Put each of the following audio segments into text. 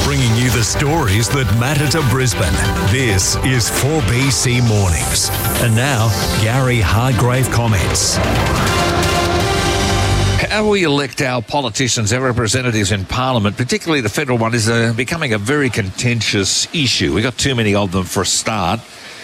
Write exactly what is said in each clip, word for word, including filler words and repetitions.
bringing you the stories that matter to Brisbane. This is four B C Mornings. And now, Gary Hargrave comments. How we elect our politicians, our representatives in Parliament, particularly the federal one, is uh, becoming a very contentious issue. We've got too many of them for a start.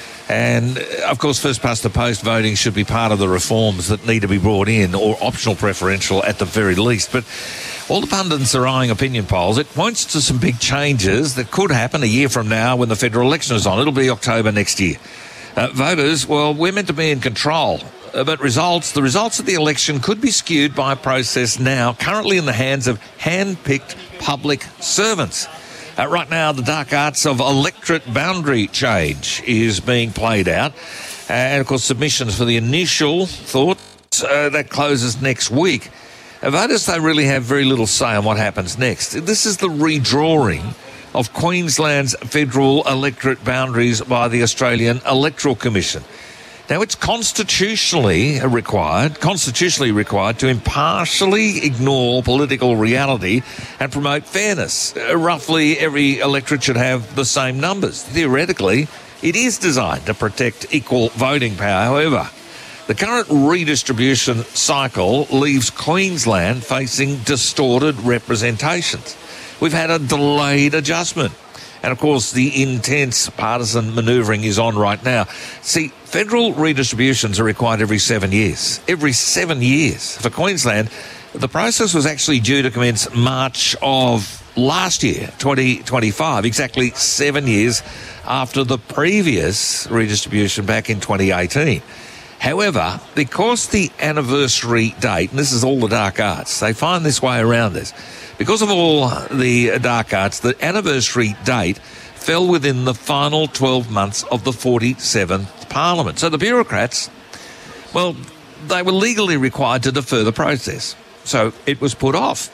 And, of course, first past the post voting should be part of the reforms that need to be brought in, or optional preferential at the very least. But all the pundits are eyeing opinion polls. It points to some big changes that could happen a year from now when the federal election is on. It'll be October next year. Uh, voters, well, we're meant to be in control. Uh, but results, the results of the election could be skewed by a process now currently in the hands of hand-picked public servants. Uh, right now, the dark arts of electorate boundary change is being played out. Uh, and, of course, submissions for the initial thoughts, uh, that closes next week. Uh, voters, they really have very little say on what happens next. This is the redrawing of Queensland's federal electorate boundaries by the Australian Electoral Commission. Now, it's constitutionally required, constitutionally required to impartially ignore political reality and promote fairness. Uh, roughly every electorate should have the same numbers. Theoretically, it is designed to protect equal voting power. However, the current redistribution cycle leaves Queensland facing distorted representations. We've had a delayed adjustment. And, of course, the intense partisan manoeuvring is on right now. See, federal redistributions are required every seven years. Every seven years. For Queensland, the process was actually due to commence March of last year, twenty twenty-five, exactly seven years after the previous redistribution back in twenty eighteen. However, because the anniversary date, and this is all the dark arts, they find this way around this. Because of all the dark arts, the anniversary date fell within the final twelve months of the forty-seventh Parliament. So the bureaucrats, well, they were legally required to defer the process. So it was put off.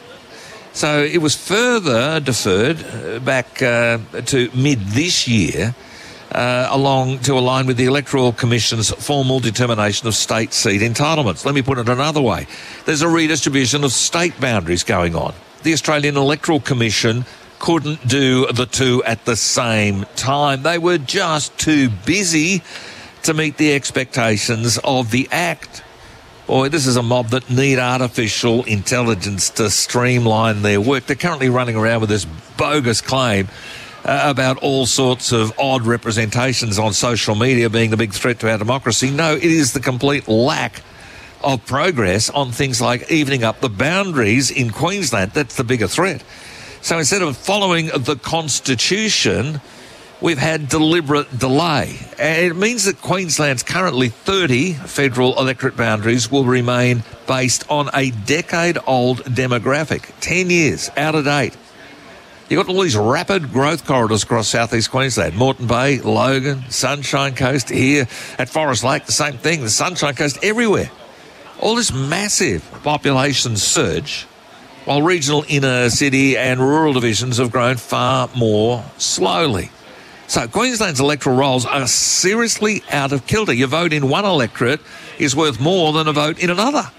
So it was further deferred back uh, to mid this year, Uh, along to align with the Electoral Commission's formal determination of state seat entitlements. Let me put it another way. There's a redistribution of state boundaries going on. The Australian Electoral Commission couldn't do the two at the same time. They were just too busy to meet the expectations of the Act. Boy, this is a mob that need artificial intelligence to streamline their work. They're currently running around with this bogus claim Uh, about all sorts of odd representations on social media being the big threat to our democracy. No, it is the complete lack of progress on things like evening up the boundaries in Queensland. That's the bigger threat. So instead of following the Constitution, we've had deliberate delay. And it means that Queensland's currently thirty federal electorate boundaries will remain based on a decade-old demographic, ten years out of date. You've got all these rapid growth corridors across southeast Queensland. Moreton Bay, Logan, Sunshine Coast, here at Forest Lake, the same thing, the Sunshine Coast, everywhere. All this massive population surge, while regional inner city and rural divisions have grown far more slowly. So Queensland's electoral rolls are seriously out of kilter. Your vote in one electorate is worth more than a vote in another.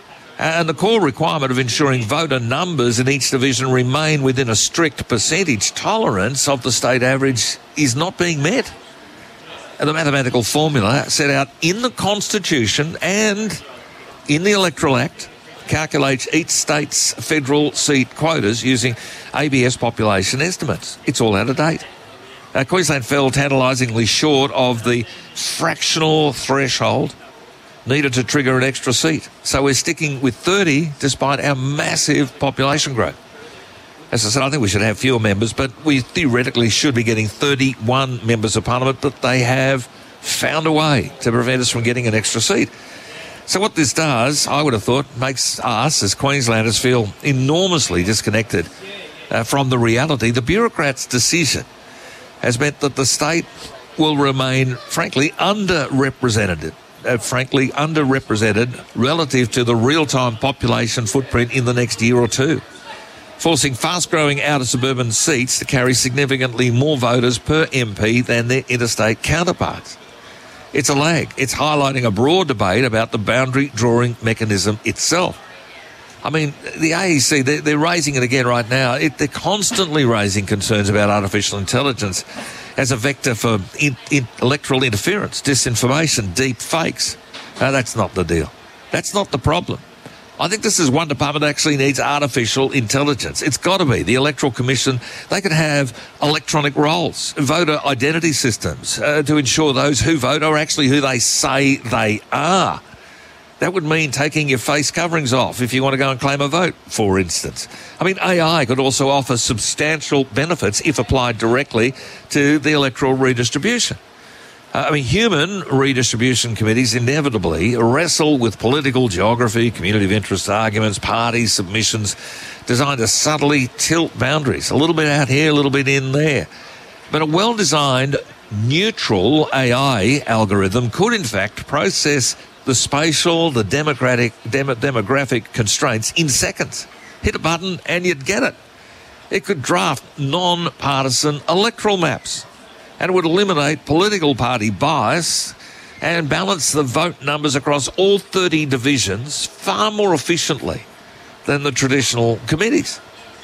And the core requirement of ensuring voter numbers in each division remain within a strict percentage tolerance of the state average is not being met. And the mathematical formula set out in the Constitution and in the Electoral Act calculates each state's federal seat quotas using A B S population estimates. It's all out of date. Uh, Queensland fell tantalisingly short of the fractional threshold needed to trigger an extra seat. So we're sticking with thirty despite our massive population growth. As I said, I think we should have fewer members, but we theoretically should be getting thirty-one members of Parliament, but they have found a way to prevent us from getting an extra seat. So what this does, I would have thought, makes us as Queenslanders feel enormously disconnected uh, from the reality. The bureaucrats' decision has meant that the state will remain, frankly, underrepresented. Uh, frankly, underrepresented relative to the real-time population footprint in the next year or two, forcing fast-growing outer suburban seats to carry significantly more voters per M P than their interstate counterparts. It's a lag. It's highlighting a broad debate about the boundary drawing mechanism itself. I mean, the A E C, they're, they're raising it again right now. It, they're constantly raising concerns about artificial intelligence as a vector for in, in electoral interference, disinformation, deep fakes. No, that's not the deal. That's not the problem. I think this is one department that actually needs artificial intelligence. It's got to be. The Electoral Commission, they could have electronic rolls, voter identity systems uh, to ensure those who vote are actually who they say they are. That would mean taking your face coverings off if you want to go and claim a vote, for instance. I mean, A I could also offer substantial benefits if applied directly to the electoral redistribution. Uh, I mean, human redistribution committees inevitably wrestle with political geography, community of interest arguments, party submissions designed to subtly tilt boundaries, a little bit out here, a little bit in there. But a well-designed, neutral A I algorithm could, in fact, process the spatial, the democratic, dem- demographic constraints in seconds. Hit a button and you'd get it. It could draft non-partisan electoral maps, and it would eliminate political party bias and balance the vote numbers across all thirty divisions far more efficiently than the traditional committees.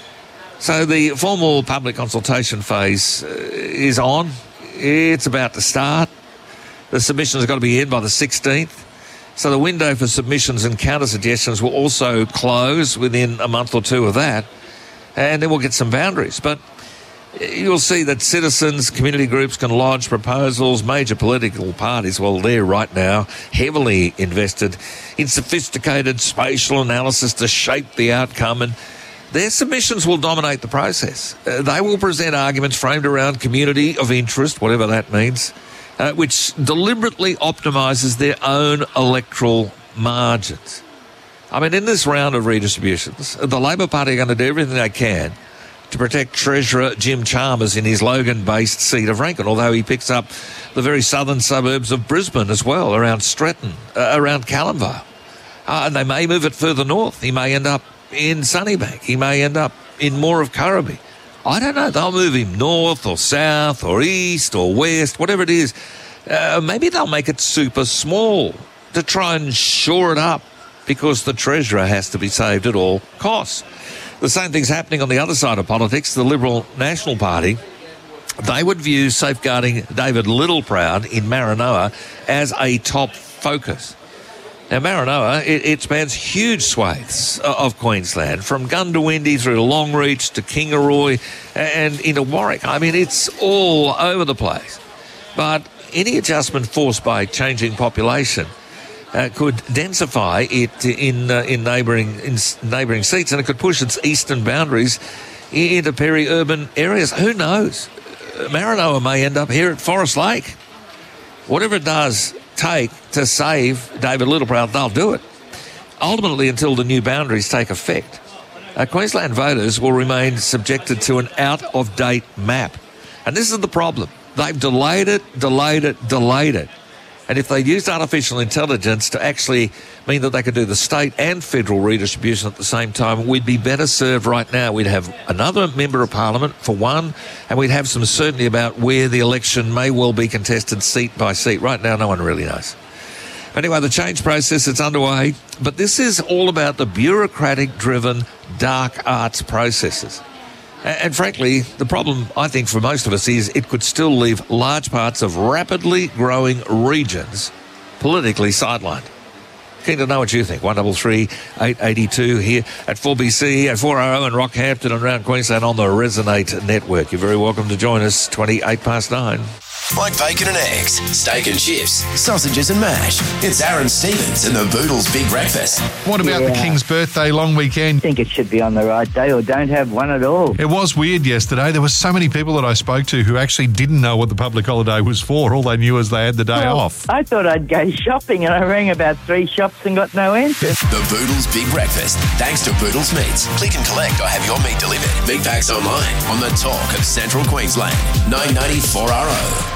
So the formal public consultation phase uh, is on. It's about to start. The submissions have got to be in by the sixteenth. So the window for submissions and counter suggestions will also close within a month or two of that, and then we'll get some boundaries. But you'll see that citizens, community groups can lodge proposals. Major political parties, well, they're right now heavily invested in sophisticated spatial analysis to shape the outcome, and their submissions will dominate the process. Uh, they will present arguments framed around community of interest, whatever that means, uh, which deliberately optimises their own electoral margins. I mean, in this round of redistributions, the Labor Party are going to do everything they can to protect Treasurer Jim Chalmers in his Logan-based seat of Rankin, although he picks up the very southern suburbs of Brisbane as well, around Stretton, uh, around Calamvale. Uh, and they may move it further north. He may end up in Sunnybank. He may end up in more of Currabee. I don't know. They'll move him north or south or east or west, whatever it is. Uh, maybe they'll make it super small to try and shore it up because the Treasurer has to be saved at all costs. The same thing's happening on the other side of politics. The Liberal National Party, they would view safeguarding David Littleproud in Maranoa as a top focus. Now, Maranoa, it, it spans huge swathes of Queensland, from Goondiwindi through to Longreach to Kingaroy and into Warwick. I mean, it's all over the place. But any adjustment forced by changing population Uh, could densify it in uh, in neighbouring in neighbouring seats, and it could push its eastern boundaries into peri-urban areas. Who knows? Uh, Maranoa may end up here at Forest Lake. Whatever it does take to save David Littleproud, they'll do it. Ultimately, until the new boundaries take effect, uh, Queensland voters will remain subjected to an out-of-date map. And this is the problem. They've delayed it, delayed it, delayed it. And if they used artificial intelligence to actually mean that they could do the state and federal redistribution at the same time, we'd be better served right now. We'd have another member of parliament, for one, and we'd have some certainty about where the election may well be contested seat by seat. Right now, no one really knows. Anyway, the change process is underway, but this is all about the bureaucratic-driven dark arts processes. And frankly, the problem, I think, for most of us is it could still leave large parts of rapidly growing regions politically sidelined. Keen to know what you think. one three three, eight eight two here at four B C, at four R O in Rockhampton and around Queensland on the Resonate Network. You're very welcome to join us, twenty-eight past nine. Like bacon and eggs, steak and chips, sausages and mash. It's Aaron Stevens and the Boodles Big Breakfast. What about yeah. the King's birthday long weekend? I think it should be on the right day or don't have one at all. It was weird yesterday. There were so many people that I spoke to who actually didn't know what the public holiday was for. All they knew was they had the day well, off. I thought I'd go shopping and I rang about three shops and got no answer. The Boodles Big Breakfast, thanks to Boodles Meats. Click and collect or have your meat delivered. Big packs online on the talk of Central Queensland. nine ninety-four R O.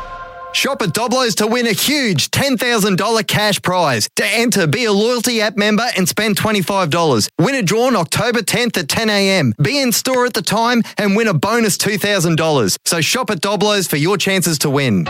Shop at Doblo's to win a huge ten thousand dollars cash prize. To enter, be a loyalty app member and spend twenty-five dollars. Winner drawn October tenth at ten a.m. Be in store at the time and win a bonus two thousand dollars. So shop at Doblo's for your chances to win.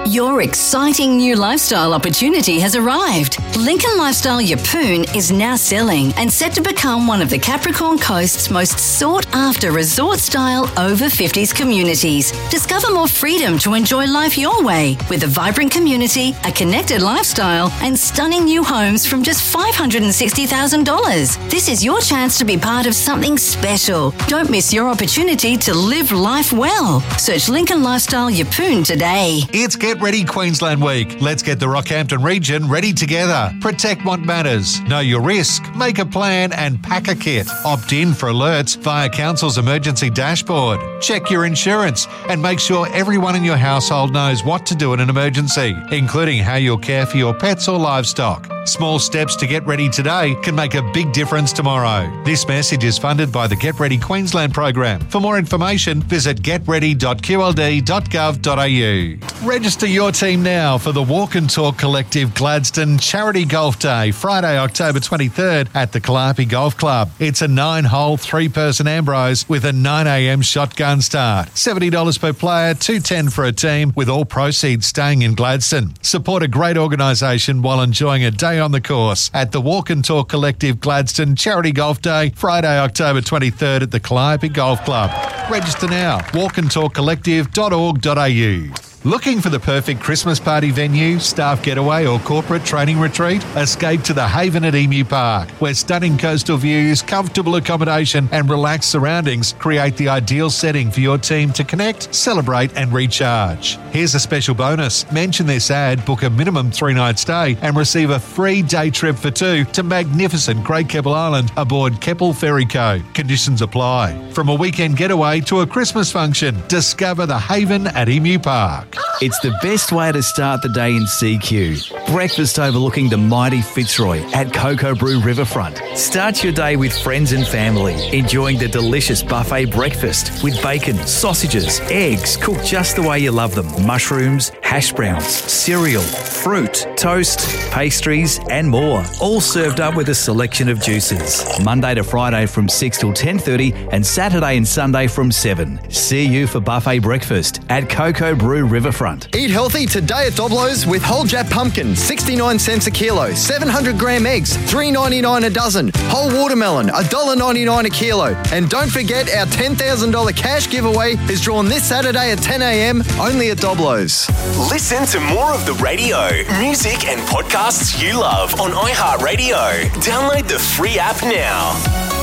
Your exciting new lifestyle opportunity has arrived. Lincoln Lifestyle Yeppoon is now selling and set to become one of the Capricorn Coast's most sought-after resort-style over fifties communities. Discover more freedom to enjoy life your way with a vibrant community, a connected lifestyle, and stunning new homes from just five hundred sixty thousand dollars. This is your chance to be part of something special. Don't miss your opportunity to live life well. Search Lincoln Lifestyle Yeppoon today. It's Get Ready Queensland Week. Let's get the Rockhampton region ready together. Protect what matters. Know your risk. Make a plan and pack a kit. Opt in for alerts via Council's emergency dashboard. Check your insurance and make sure everyone in your household knows what to do in an emergency, including how you'll care for your pets or livestock. Small steps to get ready today can make a big difference tomorrow. This message is funded by the Get Ready Queensland program. For more information, visit get ready dot q l d dot gov dot a u. Register your team now for the Walk and Talk Collective Gladstone Charity Golf Day, Friday, October twenty-third at the Calliope Golf Club. It's a nine-hole, three-person Ambrose with a nine a m shotgun start. seventy dollars per player, two hundred ten dollars for a team, with all proceeds staying in Gladstone. Support a great organisation while enjoying a day on the course at the Walk and Talk Collective Gladstone Charity Golf Day, Friday, October twenty-third at the Calliope Golf Club. Register now, walk and talk collective dot org dot a u. Looking for the perfect Christmas party venue, staff getaway or corporate training retreat? Escape to the Haven at Emu Park, where stunning coastal views, comfortable accommodation and relaxed surroundings create the ideal setting for your team to connect, celebrate and recharge. Here's a special bonus. Mention this ad, book a minimum three-night stay and receive a free day trip for two to magnificent Great Keppel Island aboard Keppel Ferry Co. Conditions apply. From a weekend getaway to a Christmas function, discover the Haven at Emu Park. It's the best way to start the day in C Q. Breakfast overlooking the mighty Fitzroy at Cocoa Brew Riverfront. Start your day with friends and family, enjoying the delicious buffet breakfast with bacon, sausages, eggs cooked just the way you love them, mushrooms, hash browns, cereal, fruit, toast, pastries and more. All served up with a selection of juices. Monday to Friday from six till ten thirty and Saturday and Sunday from seven. See you for buffet breakfast at Cocoa Brew Riverfront. Eat healthy today at Doblo's with whole Jap pumpkin, sixty-nine cents a kilo, seven hundred gram eggs, three ninety-nine a dozen, whole watermelon, one dollar ninety-nine a kilo. And don't forget our ten thousand dollars cash giveaway is drawn this Saturday at ten a m only at Doblo's. Listen to more of the radio, music and podcasts you love on iHeartRadio. Download the free app now.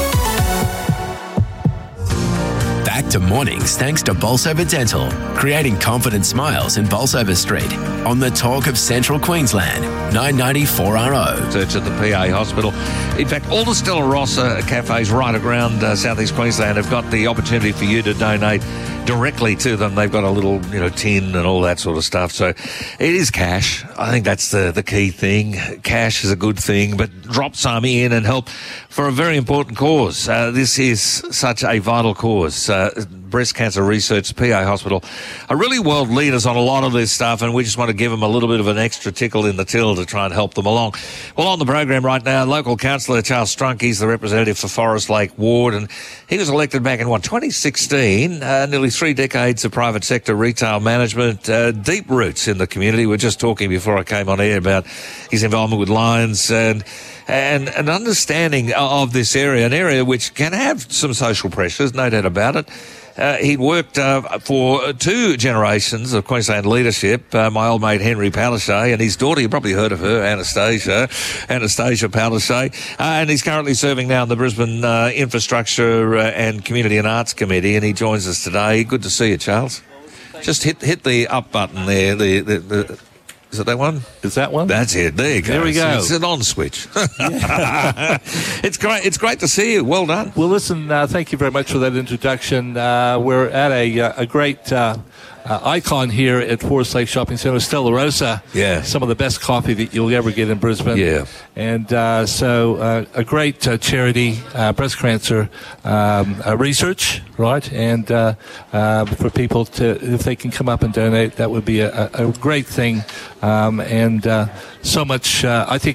Back to mornings thanks to Bolsover Dental, creating confident smiles in Bolsover Street on the talk of Central Queensland, nine ninety-four R O. Search at the P A Hospital. In fact, all the Stella Rossa cafes right around uh, southeast Queensland have got the opportunity for you to donate directly to them. They've got a little, you know, tin and all that sort of stuff. So it is cash. I think that's the, the key thing. Cash is a good thing, but drop some in and help for a very important cause. Uh, this is such a vital cause. Uh, breast cancer research, P A Hospital, are really world leaders on a lot of this stuff, and we just want to give them a little bit of an extra tickle in the till to try and help them along. Well, on the program right now, local councillor Charles Strunk, he's the representative for Forest Lake Ward, and he was elected back in, what, twenty sixteen, uh, nearly three decades of private sector retail management, uh, deep roots in the community. We were just talking before I came on air about his involvement with Lions and and an understanding of this area, an area which can have some social pressures, no doubt about it. Uh, he'd worked uh, for two generations of Queensland leadership, uh, my old mate Henry Palaszczuk and his daughter, you probably heard of her, Anastasia, Anastasia Palaszczuk, uh, and he's currently serving now in the Brisbane uh, Infrastructure uh, and Community and Arts Committee, and he joins us today. Good to see you, Charles. Just hit hit the up button there, the... the, the Is it that one? Is that one? That's it. There you go. There we go. It's an on switch. It's great. It's great to see you. Well done. Well, listen, uh, thank you very much for that introduction. Uh, we're at a, uh, a great uh, uh, icon here at Forest Lake Shopping Centre, Stella Rossa. Yeah. Some of the best coffee that you'll ever get in Brisbane. Yeah. And uh, so uh, a great uh, charity, uh, breast cancer um, uh, research, right? And uh, uh, for people to, if they can come up and donate, that would be a, a great thing. Um, and uh, so much, uh, I think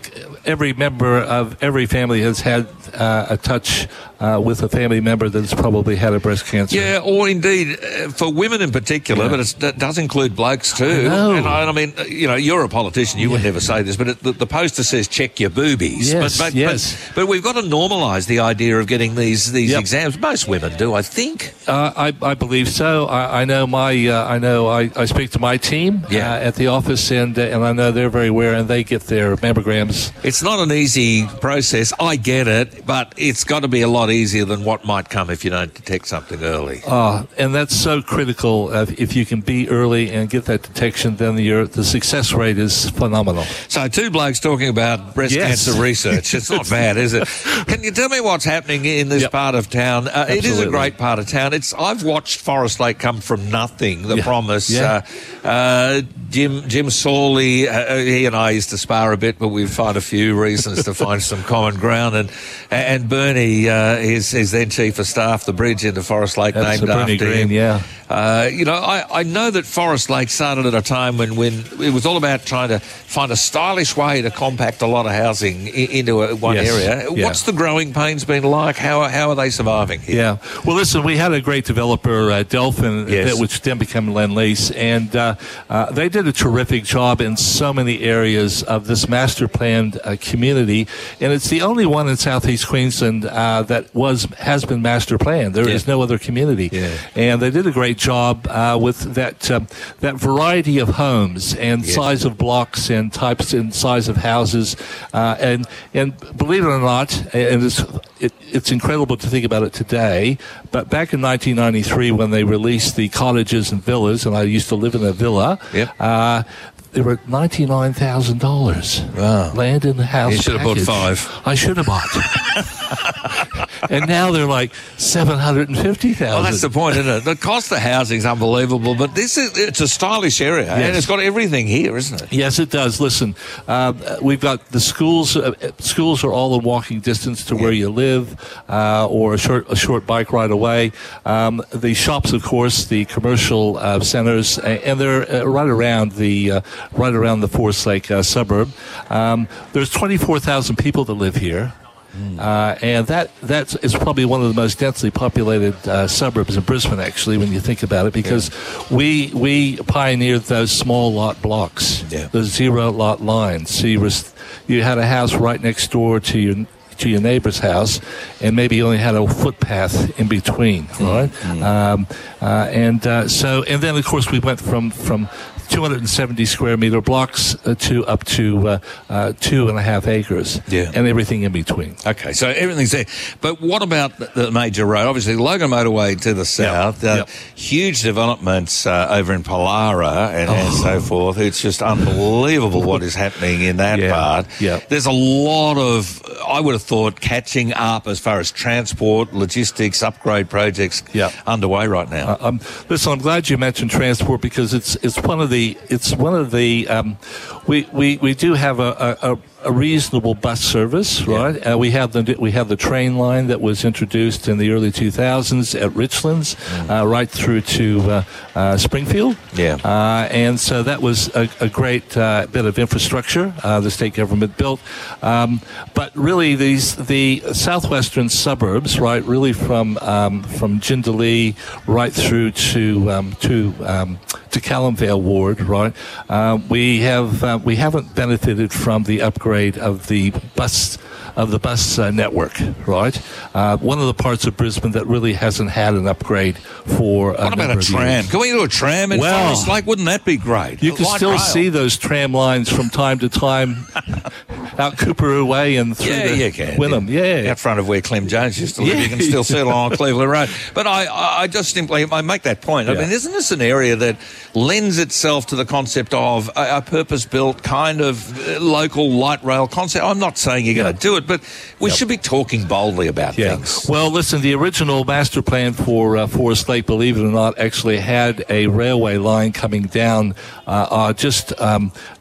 every member of every family has had uh, a touch uh, with a family member that's probably had a breast cancer. Yeah, or indeed uh, for women in particular, yeah. but it's, it does include blokes too. I know. And I, I mean, you know, you're a politician, you yeah. would never say this, but it, the, the poster says check your boobies. Yes, but, but, yes. But, but we've got to normalise the idea of getting these these yep. exams. Most women do, I think. Uh, I, I believe so. I, I know my. Uh, I know. I, I speak to my team yeah. uh, at the office, and uh, and I know they're very aware, and they get their mammograms. It's not an easy process. I get it, but it's got to be a lot easier than what might come if you don't detect something early. Uh, and that's so critical. Uh, if you can be early and get that detection, then your the success rate is phenomenal. So two blokes talking about breast yes. cancer research. It's not bad, is it? Can you tell me what's happening in this yep. part of town? Uh, it is a great part of town. It's I've watched Forest Lake come from nothing. The yeah. promise. Yeah. Uh, uh, Jim Jim Sawley, uh, he and I used to spar a bit, but we find a few reasons to find some common ground. And and Bernie uh, is is then chief of staff. The bridge into Forest Lake That's named Bernie after Green, him. Yeah. Uh, you know, I, I know that Forest Lake started at a time when, when it was all about trying to find a stylish way to compact a lot of housing I- into a, one yes. area. Yeah. What's the growing pains been like? How how are they surviving here? Yeah. Well, listen, we had a great developer, uh, Delphin, yes. that, which then became Lend-Lease, and uh, uh, they did a terrific job in so many areas of this master planned uh, community, and it's the only one in southeast Queensland uh, that was has been master planned. There yeah. is no other community, yeah. and they did a great job uh, with that um, that variety of homes and yes. size of blocks and types and size of houses, uh, and and believe it or not, and it's it, it's incredible to think about it today, but back in nineteen ninety-three when they released the cottages and villas, and I used to live in a villa. Yep. Uh, they were ninety-nine thousand dollars. Wow. Land in the house. You should have bought five. I should have bought. And now they're like seven hundred fifty thousand. Well, that's the point, isn't it? The cost of housing is unbelievable, but this is it's a stylish area, yes. and it's got everything here, isn't it? Yes, it does. Listen, uh, we've got the schools. Uh, schools are all in walking distance to yeah. where you live, uh, or a short a short bike ride away. Um, the shops, of course, the commercial uh, centers, and they're uh, right around the uh, right around the Forest Lake uh, suburb. Um, there's twenty-four thousand people that live here. Uh, and that that is probably one of the most densely populated uh, suburbs in Brisbane, actually, when you think about it, because yeah. we we pioneered those small lot blocks, yeah. the zero lot lines. So you was you had a house right next door to your to your neighbor's house, and maybe you only had a footpath in between, right? Mm-hmm. Um, uh, and uh, so, and then of course we went from from. two hundred seventy square meter blocks uh, to up to uh, uh, two and a half acres, yeah. and everything in between. Okay, so everything's there. But what about the, the major road? Obviously, Logan Motorway to the south, yep. Uh, Yep. huge developments uh, over in Pallara and, oh. and so forth. It's just unbelievable what is happening in that yeah. part. Yep. There's a lot of, I would have thought, catching up as far as transport, logistics, upgrade projects yep. underway right now. Uh, um, listen, I'm glad you mentioned transport, because it's it's one of the it's one of the um, we, we we do have a, a, a reasonable bus service, right? Yeah. Uh, we have the we have the train line that was introduced in the early two thousands at Richlands, mm. uh, right through to uh, uh, Springfield. Yeah, uh, and so that was a, a great uh, bit of infrastructure uh, the state government built. Um, but really, these the southwestern suburbs, right? Really from um, from Jindalee right through to um, to um, to Callum Vale Ward, right? Uh, we have uh, we haven't benefited from the upgrade of the bus of the bus uh, network, right? Uh, one of the parts of Brisbane that really hasn't had an upgrade for a What about a tram? Years. Can we do a tram in well, Forest Lake? Wouldn't that be great? You can Light still rail. see those tram lines from time to time out Cooperoo Way and through yeah, the you can. Wynnum. Yeah. Out front of where Clem Jones used to live, Yeah. you can still see it along Cleveland Road. But I, I just simply, I make that point. I Yeah. mean, isn't this an area that lends itself to the concept of a, a purpose-built kind of uh, local light rail concept? I'm not saying you're going to do it, but we Yep. should be talking boldly about Yeah. things. Well, listen, the original master plan for uh, Forest Lake, believe it or not, actually had a railway line coming down uh, uh, just um,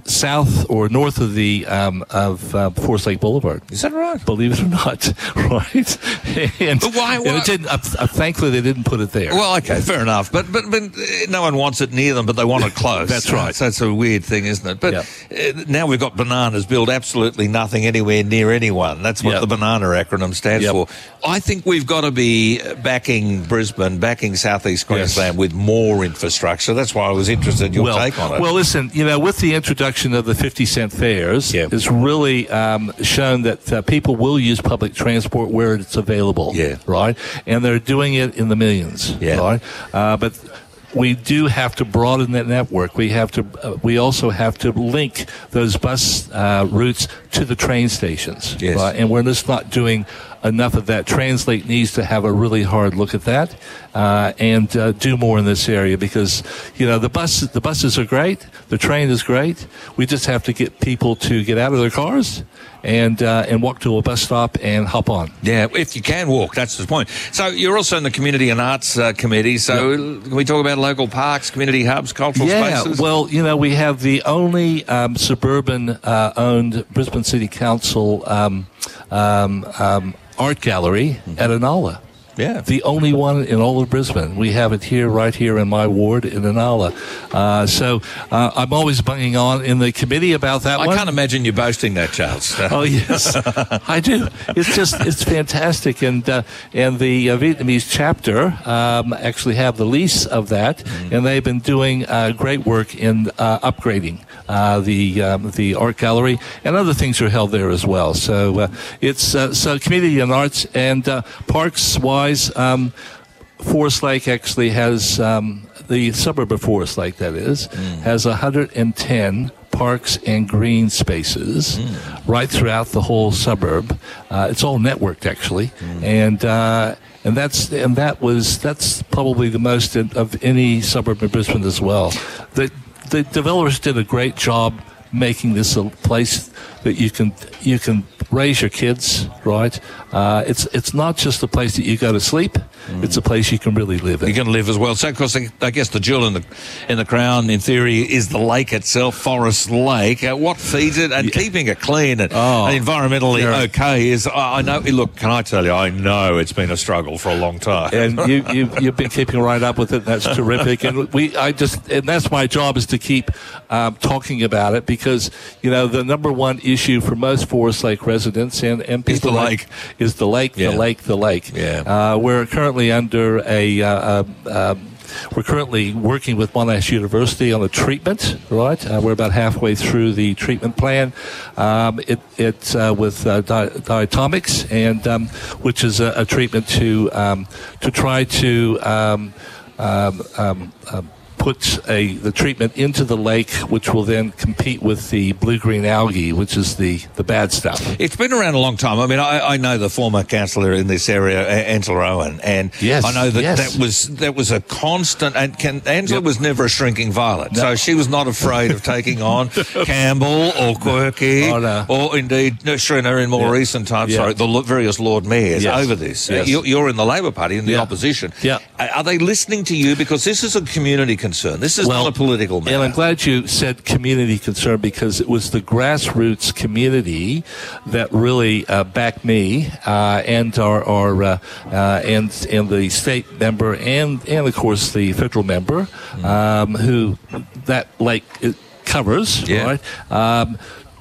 south or north of the um, of uh, Forest Lake Boulevard. Is that right? Believe it or not, right? And, but why? why? And it didn't, uh, uh, thankfully, they didn't put it there. Well, okay, fair enough. But but but no one wants it near them, but they want it close. That's right. So it's a weird thing, isn't it? But yep. uh, now we've got bananas build absolutely nothing anywhere near anyone. That's what yep. the banana acronym stands yep. for. I think we've got to be backing Brisbane, backing Southeast Queensland yes. with more infrastructure. That's why I was interested in your well, take on it. Well, listen, you know, with the introduction of the fifty cent fares, yeah. it's really um, shown that uh, people will use public transport where it's available. Yeah. Right? And they're doing it in the millions. Yeah. Right? Uh, but we do have to broaden that network. We have to. Uh, we also have to link those bus uh, routes to the train stations. Yes. Right? And we're just not doing enough of that. Translate needs to have a really hard look at that uh, and uh, do more in this area because, you know, the bus the buses are great, the train is great. We just have to get people to get out of their cars and uh, and walk to a bus stop and hop on. Yeah, if you can walk, that's the point. So you're also in the Community and Arts uh, Committee. So yep. can we talk about local parks, community hubs, cultural yeah, spaces? Yeah, well, you know, we have the only um, suburban-owned uh, Brisbane City Council um, um, um, art gallery mm-hmm. at Inala. Yeah. The only one in all of Brisbane. We have it here, right here in my ward in Inala. Uh, so uh, I'm always bunging on in the committee about that I one. can't imagine you boasting that, Charles. Oh, yes. I do. It's just, it's fantastic. And uh, and the uh, Vietnamese chapter um, actually have the lease of that, mm. and they've been doing uh, great work in uh, upgrading uh, the um, the art gallery, and other things are held there as well. So uh, it's uh, so community and arts and uh, parks wise. Um, Forest Lake actually has um, the suburb of Forest Lake, that is, mm. has one hundred ten parks and green spaces mm. right throughout the whole suburb. Uh, it's all networked actually, mm. and uh, and that's and that was that's probably the most in, of any suburb in Brisbane as well. The the developers did a great job making this a place that you can you can raise your kids, right? Uh, it's it's not just a place that you go to sleep. Mm. It's a place you can really live in. You can live as well. So, of course, I guess the jewel in the in the crown, in theory, is the lake itself, Forest Lake. Uh, what feeds it and yeah. keeping it clean and, oh, and environmentally yeah. okay is. I know. Look, can I tell you? I know it's been a struggle for a long time. And you, you you've been keeping right up with it. And that's terrific. And we, I just, and that's my job is to keep um, talking about it because you know the number one issue for most Forest Lake residents and and people is the like, lake is the lake, yeah. the lake, the lake. Yeah. Uh, we're currently under a. Uh, uh, uh, We're currently working with Monash University on a treatment, right? Uh, we're about halfway through the treatment plan. Um, it, it's uh, with uh, di- diatomics, and um, which is a, a treatment to um, to try to um, um, um, um, put a the treatment into the lake, which will then compete with the blue-green algae, which is the, the bad stuff. It's been around a long time. I mean, I, I know the former councillor in this area, Angela Owen, and yes, I know that yes. that was that was a constant. And can, Angela yep. was never a shrinking violet, no. so she was not afraid of taking on Campbell or Quirky, oh, no. or indeed Shriner in more yep. recent times. Yep. Sorry, the various Lord Mayors yes. over this. Yes. You're, you're in the Labor Party in the yeah. opposition. Yeah. Are they listening to you? Because this is a community concern. This is well, not a political matter. And I'm glad you said community concern because it was the grassroots community that really uh, backed me uh, and our, our uh, uh, and and the state member and and of course the federal member mm. um, who that lake it covers yeah. right. Um,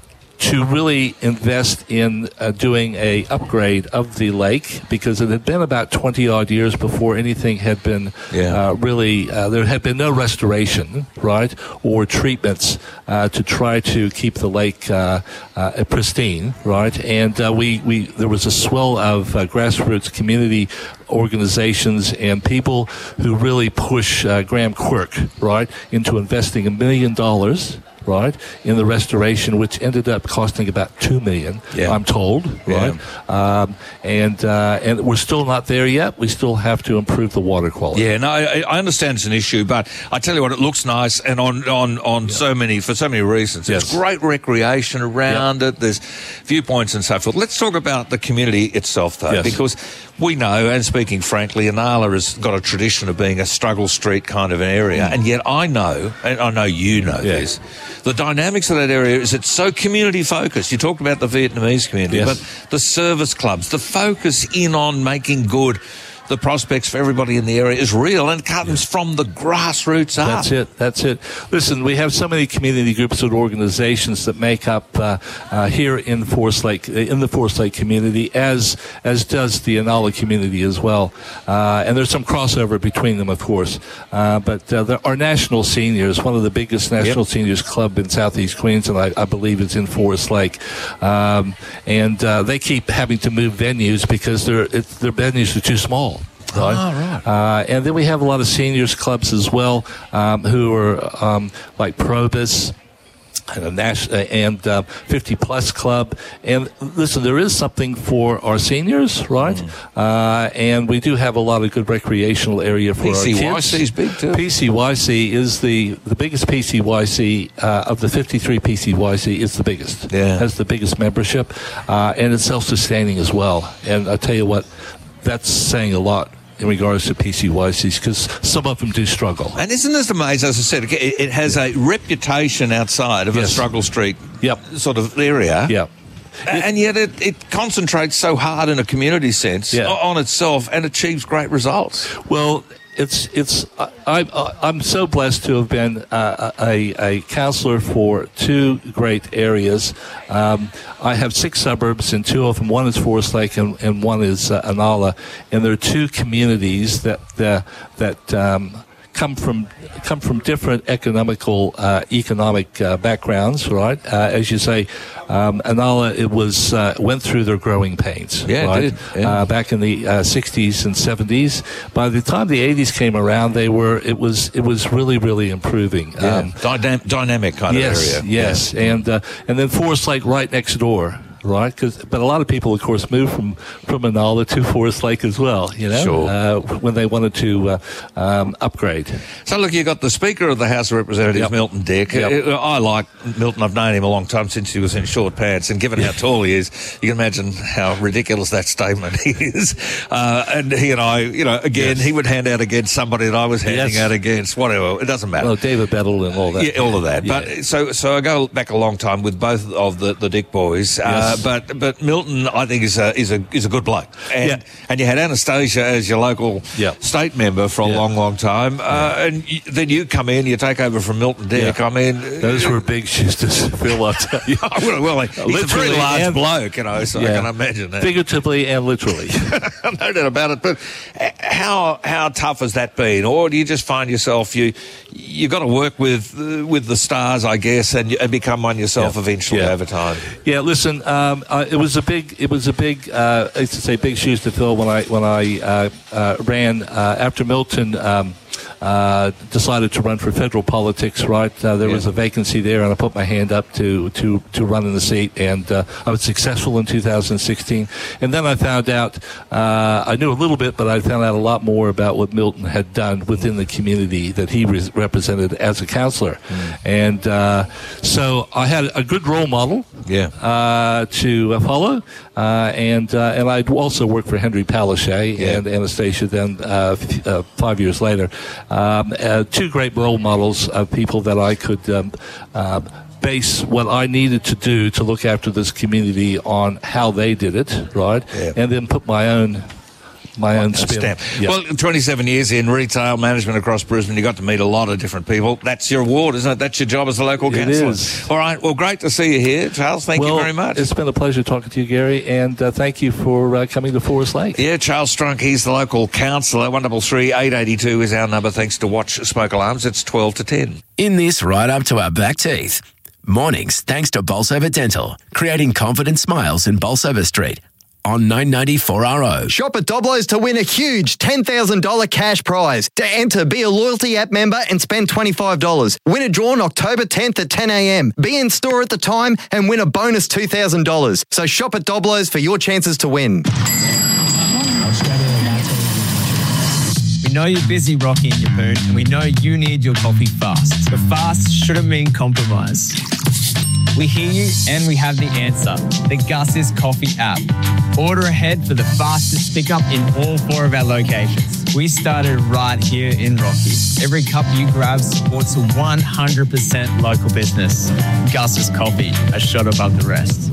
to really invest in uh, doing a upgrade of the lake because it had been about twenty odd years before anything had been yeah. uh, really uh, there had been no restoration, right, or treatments uh, to try to keep the lake uh, uh, pristine, right, and uh, we we there was a swell of uh, grassroots community organizations and people who really push uh, Graham Quirk, right, into investing a million dollars. Right, in the restoration, which ended up costing about two million, yeah. I'm told. Right, yeah. um, and uh, and we're still not there yet. We still have to improve the water quality. Yeah, no, I, I understand it's an issue, but I tell you what, it looks nice, and on on on yeah. so many for so many reasons. Yes. It's great recreation around yep. it. There's viewpoints and so forth. Let's talk about the community itself, though, yes. because we know, and speaking frankly, Inala has got a tradition of being a struggle street kind of an area, mm. and yet I know, and I know you know yeah. this. the dynamics of that area is it's so community focused. You talked about the Vietnamese community, Yes. but the service clubs, the focus in on making good the prospects for everybody in the area is real, and it comes from the grassroots up. That's it. That's it. Listen, we have so many community groups and organizations that make up uh, uh, here in Forest Lake, in the Forest Lake community, as as does the Inala community as well. Uh, and there's some crossover between them, of course. Uh, but uh, there, our national seniors, one of the biggest national Yep. seniors club in Southeast Queensland, I, I believe, is in Forest Lake, um, and uh, they keep having to move venues because their it, their venues are too small. Right. Oh, right. Uh, and then we have a lot of seniors clubs as well, um, who are um, like Probus and a Nash, uh, and uh, fifty plus club. And listen, there is something for our seniors, right? Mm. Uh, and we do have a lot of good recreational area for P C Y our kids. P C Y C is big too. P C Y C is the, the biggest P C Y C uh, of the fifty-three P C Y C. It's the biggest. Yeah. Has the biggest membership, uh, and it's self-sustaining as well. And I tell you what, that's saying a lot in regards to P C Y Cs, because some of them do struggle. And isn't this amazing? As I said, it, it has a reputation outside of Yes. a struggle street Yep. sort of area. Yeah. And yet it, it concentrates so hard in a community sense Yeah. on itself and achieves great results. Well, it's it's I, I, I'm so blessed to have been uh, a, a councillor for two great areas. Um, I have six suburbs, and two of them, one is Forest Lake and, and one is uh, Inala, and there are two communities that uh, that um, come from come from different economical uh, economic uh, backgrounds, right? Uh, as you say, um, Inala, it was uh, went through their growing pains, Yeah, it right? did, yeah. Uh, back in the uh, sixties and seventies. By the time the eighties came around, they were it was it was really really improving. Yeah. Um, Dynam- dynamic kind yes, of area. yes, and uh, and then Forest Lake right next door. Right, 'cause, but a lot of people, of course, moved from from Inala to Forest Lake as well. You know, Sure. uh, when they wanted to uh, um, upgrade. So, look, you've got the Speaker of the House of Representatives, Yep. Milton Dick. Yep. Uh, I like Milton. I've known him a long time, since he was in short pants. And given how tall he is, you can imagine how ridiculous that statement is. Uh, and he and I, you know, again, Yes. he would hand out against somebody that I was handing Yes. out against, whatever. It doesn't matter. Well, David Bettle and all that. Yeah, all of that. Yeah. But so so I go back a long time with both of the, the Dick boys. Uh, Yes. but but Milton, I think, is a is a is a good bloke. And Yeah. and you had Anastasia as your local Yeah. state member for a Yeah. long, long time. Uh, and y- then you come in, you take over from Milton Dick. Yeah. I mean, Those were big shoes to fill, I tell you. well, well, he's a very Literally large and- bloke, you know, so I Yeah. can imagine that. Figuratively and literally. No doubt about it. But uh, how how tough has that been? Or do you just find yourself you you got to work with uh, with the stars, I guess, and, and become one yourself Yeah. eventually Yeah. over time? Yeah, listen, um, uh, it was a big, it was a big, uh, I used to say, big shoes to fill when I when I uh, uh, ran uh, after Milton. Um, uh, decided to run for federal politics, right? Uh, there Yeah. was a vacancy there, and I put my hand up to, to, to run in the seat, and uh, I was successful in two thousand sixteen. And then I found out, uh, I knew a little bit, but I found out a lot more about what Milton had done within the community that he re- represented as a councillor. Mm. And uh, so I had a good role model Yeah. uh, to uh, follow, uh, and uh, and I'd also worked for Henry Palaszczuk Yeah. and Anastasia then uh, f- uh, five years later. Um, uh, two great role models of people that I could um, uh, base what I needed to do to look after this community on how they did it, right? Yeah. And then put my own my own spin. Stamp. Yeah. Well, twenty-seven years in retail management across Brisbane, you got to meet a lot of different people. That's your award, isn't it? That's your job as a local It councillor. is. All right. Well, great to see you here, Charles. Thank well, you very much. It's been a pleasure talking to you, Gary, and uh, thank you for uh, coming to Forest Lake. Yeah, Charles Strunk, he's the local councillor. one double three eight eight two is our number. Thanks to Watch Smoke Alarms. It's twelve to ten. In this right up to our back teeth. Mornings thanks to Bolsover Dental, creating confident smiles in Bolsover Street on nine ninety-four R O. Shop at Doblo's to win a huge ten thousand dollars cash prize. To enter, be a loyalty app member and spend twenty-five dollars. Win a draw on October tenth at ten a.m. Be in store at the time and win a bonus two thousand dollars. So shop at Doblo's for your chances to win. We know you're busy rocking your poon, and we know you need your coffee fast. But fast shouldn't mean compromise. We hear you and we have the answer. The Gus's Coffee app. Order ahead for the fastest pickup in all four of our locations. We started right here in Rocky. Every cup you grab supports a one hundred percent local business. Gus's Coffee, a shot above the rest.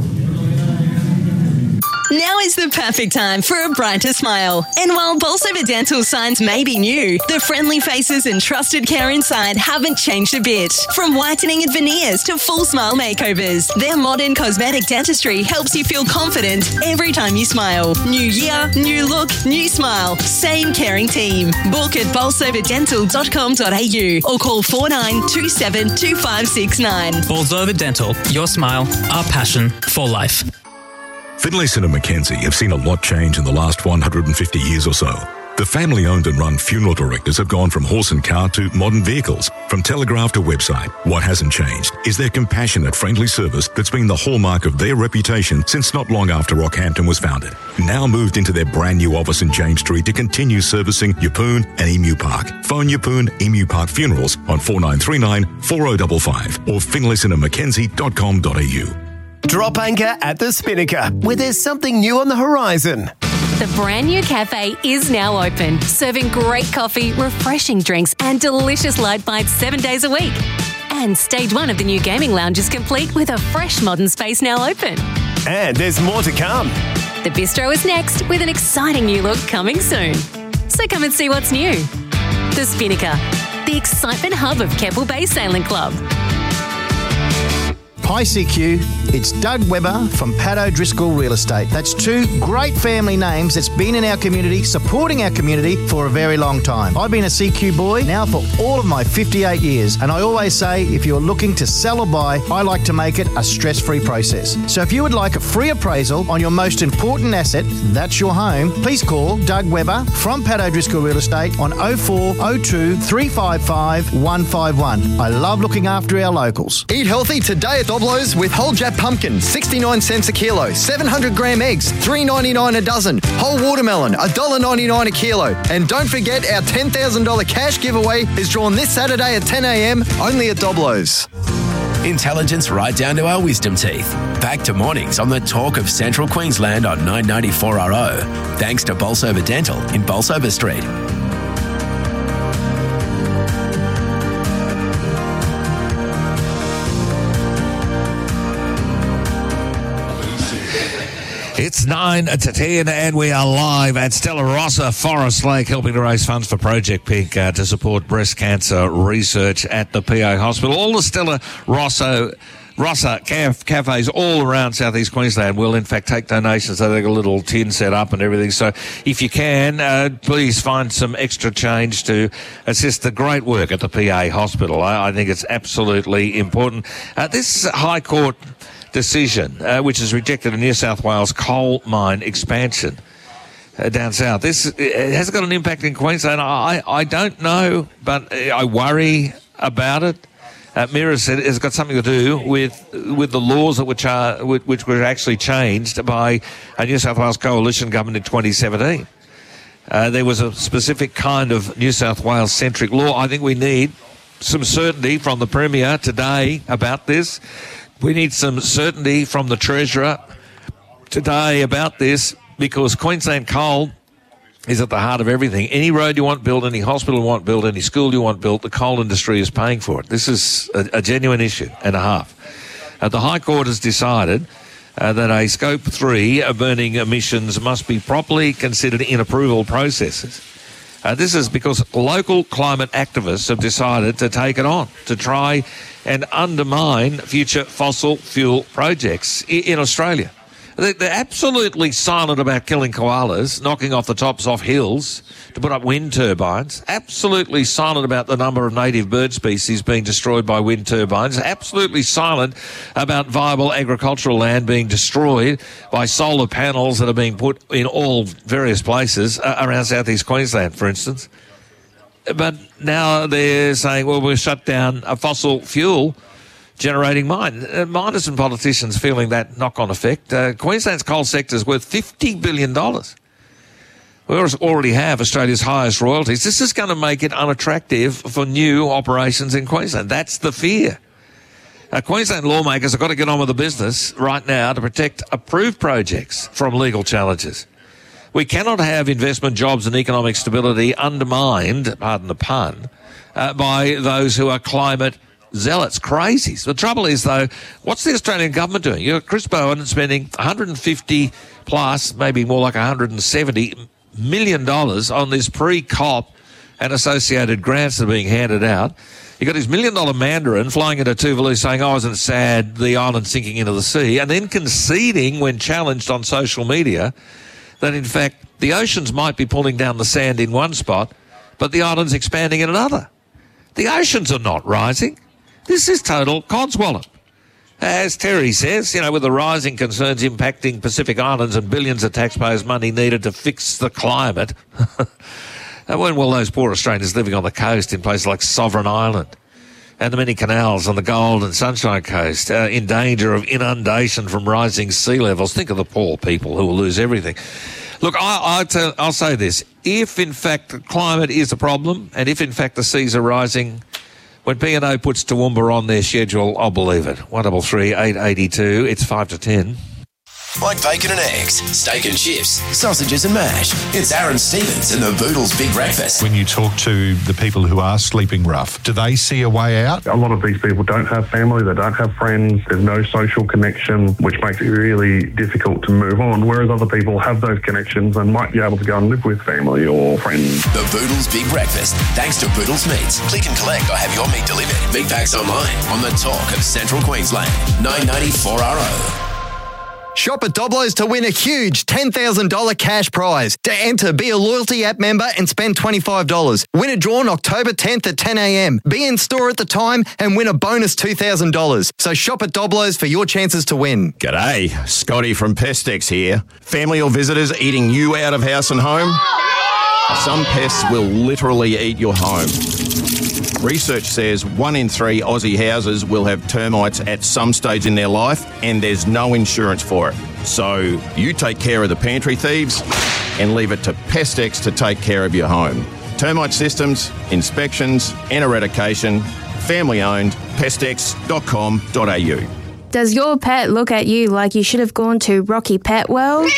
Now is the perfect time for a brighter smile. And while Bolsover Dental signs may be new, the friendly faces and trusted care inside haven't changed a bit. From whitening and veneers to full smile makeovers, their modern cosmetic dentistry helps you feel confident every time you smile. New year, new look, new smile. Same caring team. Book at bolsover dental dot com dot a u or call four nine two seven two five six nine. Bolsover Dental. Your smile, our passion for life. Finlayson and Mackenzie have seen a lot change in the last one hundred fifty years or so. The family-owned and run funeral directors have gone from horse and car to modern vehicles, from telegraph to website. What hasn't changed is their compassionate, friendly service that's been the hallmark of their reputation since not long after Rockhampton was founded. Now moved into their brand new office in James Street to continue servicing Yeppoon and Emu Park. Phone Yeppoon Emu Park Funerals on four nine three nine four oh five five or finlayson and mackenzie dot com dot a u. Drop anchor at the Spinnaker, where there's something new on the horizon. The brand new cafe is now open, serving great coffee, refreshing drinks, and delicious light bites seven days a week. And stage one of the new gaming lounge is complete with a fresh modern space now open. And there's more to come. The bistro is next with an exciting new look coming soon. So come and see what's new. The Spinnaker, the excitement hub of Keppel Bay Sailing Club. Hi C Q, it's Doug Webber from Pat O'Driscoll Real Estate. That's two great family names that's been in our community, supporting our community for a very long time. I've been a C Q boy now for all of my fifty-eight years, and I always say if you're looking to sell or buy, I like to make it a stress-free process. So if you would like a free appraisal on your most important asset, that's your home, please call Doug Webber from Pat O'Driscoll Real Estate on oh four oh two three five five one five one. I love looking after our locals. Eat healthy today at Doblo's with whole Jap pumpkin, sixty-nine cents a kilo, seven hundred gram eggs, three ninety-nine a dozen, whole watermelon, one dollar ninety-nine a kilo. And don't forget our ten thousand dollars cash giveaway is drawn this Saturday at ten a m only at Doblo's. Intelligence right down to our wisdom teeth. Back to mornings on the talk of Central Queensland on nine ninety-four R O. Thanks to Bolsover Dental in Bolsover Street. It's nine to ten and we are live at Stella Rossa Forest Lake, helping to raise funds for Project Pink uh, to support breast cancer research at the P A Hospital. All the Stella Rossa Rossa caf- cafes all around southeast Queensland will in fact take donations. So they've got a little tin set up and everything. So if you can, uh, please find some extra change to assist the great work at the P A Hospital. I, I think it's absolutely important. Uh, this High Court decision, uh, which has rejected a New South Wales coal mine expansion uh, down south. This it has got an impact in Queensland. I, I don't know, but I worry about it. Uh, Mira said it's got something to do with with the laws that which are which were actually changed by a New South Wales coalition government in twenty seventeen. Uh, there was a specific kind of New South Wales centric law. I think we need some certainty from the Premier today about this. We need some certainty from the Treasurer today about this, because Queensland coal is at the heart of everything. Any road you want built, any hospital you want built, any school you want built, the coal industry is paying for it. This is a, a genuine issue and a half. Uh, the High Court has decided uh, that a Scope three burning emissions must be properly considered in approval processes. Uh, this is because local climate activists have decided to take it on, to try and undermine future fossil fuel projects i- in Australia. They're, they're absolutely silent about killing koalas, knocking off the tops off hills to put up wind turbines. Absolutely silent about the number of native bird species being destroyed by wind turbines. Absolutely silent about viable agricultural land being destroyed by solar panels that are being put in all various places uh, around southeast Queensland, for instance. But now they're saying, well, we'll shut down a fossil fuel generating mine. Uh, miners and politicians feeling that knock-on effect. Uh, Queensland's coal sector is worth fifty billion dollars. We already have Australia's highest royalties. This is going to make it unattractive for new operations in Queensland. That's the fear. Uh, Queensland lawmakers have got to get on with the business right now to protect approved projects from legal challenges. We cannot have investment, jobs and economic stability undermined, pardon the pun, uh, by those who are climate zealots, crazies. The trouble is, though, what's the Australian government doing? You've got Chris Bowen spending one hundred fifty plus, maybe more like one hundred seventy million dollars on this pre-COP and associated grants that are being handed out. You've got his million-dollar Mandarin flying into Tuvalu saying, oh, isn't it sad, the island sinking into the sea, and then conceding when challenged on social media that, in fact, the oceans might be pulling down the sand in one spot, but the island's expanding in another. The oceans are not rising. This is total codswallop. As Terry says, you know, with the rising concerns impacting Pacific Islands and billions of taxpayers' money needed to fix the climate, when will those poor Australians living on the coast in places like Sovereign Island and the many canals on the Gold and Sunshine Coast uh, in danger of inundation from rising sea levels? Think of the poor people who will lose everything. Look, I, I tell, I'll say this. If, in fact, climate is a problem and if, in fact, the seas are rising, when P and O puts Toowoomba on their schedule, I'll believe it. one double three eight eight two. It's five to ten. Like bacon and eggs, steak and chips, sausages and mash. It's Aaron Stevens and the Boodles Big Breakfast. When you talk to the people who are sleeping rough, do they see a way out? A lot of these people don't have family, they don't have friends, there's no social connection, which makes it really difficult to move on, whereas other people have those connections and might be able to go and live with family or friends. The Boodles Big Breakfast, thanks to Boodles Meats. Click and collect or have your meat delivered. Big packs online on the talk of Central Queensland. nine ninety-four R O. Shop at Doblo's to win a huge ten thousand dollars cash prize. To enter, be a Loyalty app member and spend twenty-five dollars. Win a draw on October tenth at ten a.m. Be in store at the time and win a bonus two thousand dollars. So shop at Doblo's for your chances to win. G'day, Scotty from Pestex here. Family or visitors eating you out of house and home? Some pests will literally eat your home. Research says one in three Aussie houses will have termites at some stage in their life, and there's no insurance for it. So you take care of the pantry thieves and leave it to Pestex to take care of your home. Termite systems, inspections and eradication. Family owned. Pestex dot com dot a u. Does your pet look at you like you should have gone to Rocky Pet World?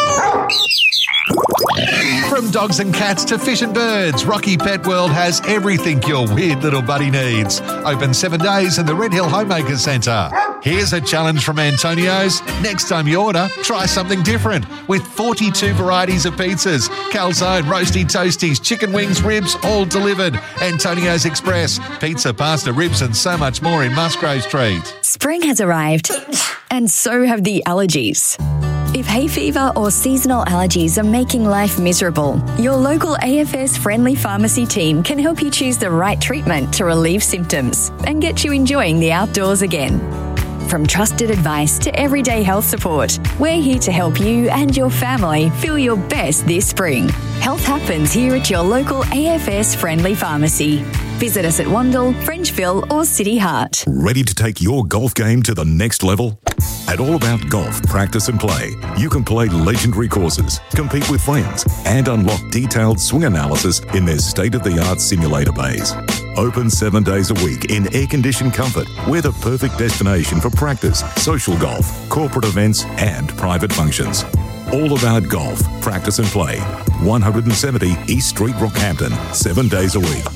From dogs and cats to fish and birds, Rocky Pet World has everything your weird little buddy needs. Open seven days in the Red Hill Homemaker Centre. Here's a challenge from Antonio's. Next time you order, try something different with forty-two varieties of pizzas, calzone, roasty toasties, chicken wings, ribs, all delivered. Antonio's Express, pizza, pasta, ribs and so much more in Musgrave Street. Spring has arrived, and so have the allergies. If hay fever or seasonal allergies are making life miserable, your local A F S friendly pharmacy team can help you choose the right treatment to relieve symptoms and get you enjoying the outdoors again. From trusted advice to everyday health support, we're here to help you and your family feel your best this spring. Health happens here at your local A F S friendly pharmacy. Visit us at Wandle, Frenchville or City Heart. Ready to take your golf game to the next level? At All About Golf Practice and Play, you can play legendary courses, compete with friends, and unlock detailed swing analysis in their state-of-the-art simulator bays. Open seven days a week in air-conditioned comfort, we're the perfect destination for practice, social golf, corporate events, and private functions. All About Golf Practice and Play, one seventy East Street, Rockhampton, seven days a week.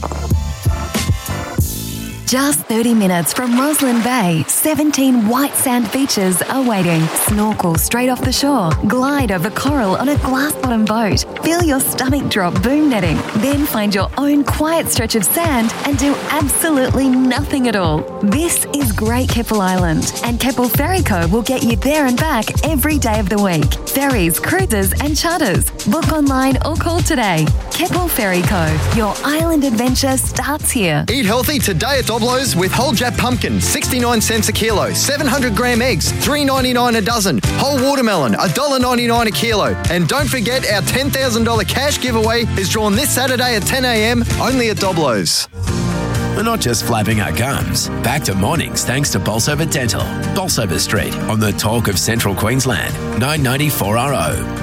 Just thirty minutes from Roslyn Bay, seventeen white sand beaches are waiting. Snorkel straight off the shore, glide over coral on a glass-bottom boat, feel your stomach drop boom netting, then find your own quiet stretch of sand and do absolutely nothing at all. This is Great Keppel Island, and Keppel Ferry Co will get you there and back every day of the week. Ferries, cruises and charters. Book online or call today. Keppel Ferry Co. Your island adventure starts here. Eat healthy today at Doblo's with whole Jap pumpkin, sixty-nine cents a kilo. seven hundred gram eggs, three ninety-nine a dozen. Whole watermelon, one dollar ninety-nine a kilo. And don't forget, our ten thousand dollars cash giveaway is drawn this Saturday at ten a.m. only at Doblo's. We're not just flapping our gums. Back to mornings thanks to Bolsover Dental. Bolsover Street on the talk of Central Queensland. nine ninety-four R O.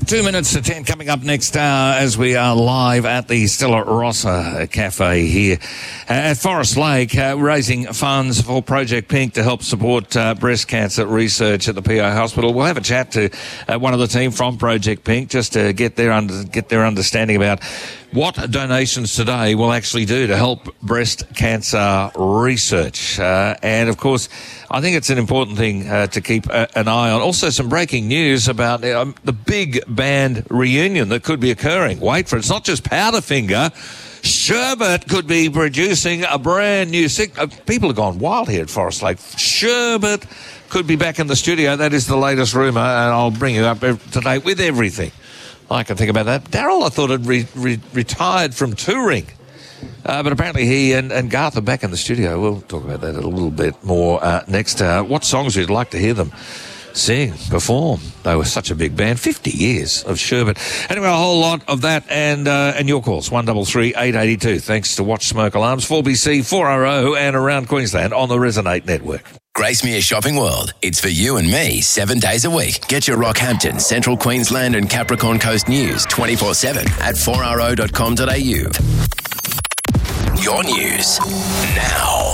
Two minutes to ten coming up next hour as we are live at the Stella Rossa Cafe here at Forest Lake, uh, raising funds for Project Pink to help support uh, breast cancer research at the P O Hospital. We'll have a chat to uh, one of the team from Project Pink just to get their under, get their understanding about what donations today will actually do to help breast cancer research. Uh, and, of course, I think it's an important thing uh, to keep a, an eye on. Also, some breaking news about um, the big band reunion that could be occurring. Wait for it. It's not just Powderfinger. Sherbet could be producing a brand new... Sig- uh, people have gone wild here at Forest Lake. Sherbet could be back in the studio. That is the latest rumour, and I'll bring you up today with everything I can think about that. Daryl, I thought, had re- re- retired from touring. Uh, but apparently he and, and Garth are back in the studio. We'll talk about that a little bit more uh, next. Uh, what songs would you like to hear them sing, perform? They were such a big band. fifty years of Sherbet. Anyway, a whole lot of that and uh, and your calls. one three three, eight eight two. Thanks to Watch Smoke Alarms, four B C, four R O and around Queensland on the Resonate Network. Gracemere Shopping World. It's for you and me seven days a week. Get your Rockhampton, Central Queensland and Capricorn Coast news twenty-four seven at four r o dot com dot a u. Your news now.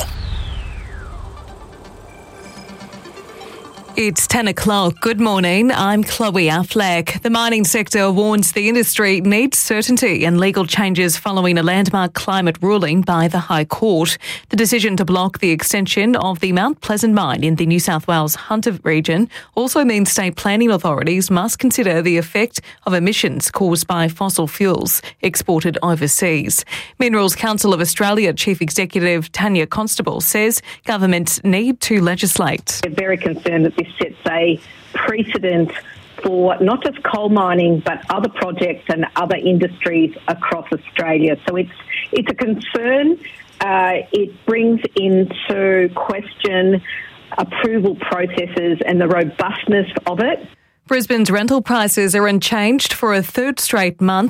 It's ten o'clock. Good morning. I'm Chloe Affleck. The mining sector warns the industry needs certainty and legal changes following a landmark climate ruling by the High Court. The decision to block the extension of the Mount Pleasant mine in the New South Wales Hunter region also means state planning authorities must consider the effect of emissions caused by fossil fuels exported overseas. Minerals Council of Australia Chief Executive Tanya Constable says governments need to legislate. We're very concerned that this sets a precedent for not just coal mining but other projects and other industries across Australia. So it's it's a concern. Uh, it brings into question approval processes and the robustness of it. Brisbane's rental prices are unchanged for a third straight month